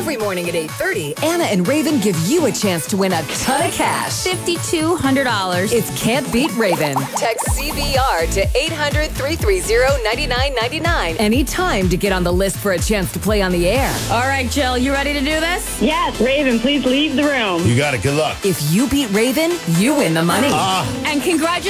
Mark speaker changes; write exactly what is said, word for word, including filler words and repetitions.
Speaker 1: Every morning at eight thirty, Anna and Raven give you a chance to win a ton of cash.
Speaker 2: five thousand two hundred dollars.
Speaker 1: It's Can't Beat Raven. Text C B R to eight hundred, three three zero, nine nine nine nine anytime to get on the list for a chance to play on the air.
Speaker 2: All right, Jill, you ready to do this?
Speaker 3: Yes, Raven, please leave the room.
Speaker 4: You got it. Good luck.
Speaker 1: If you beat Raven, you win the money.
Speaker 4: Ah.
Speaker 2: And congratulations.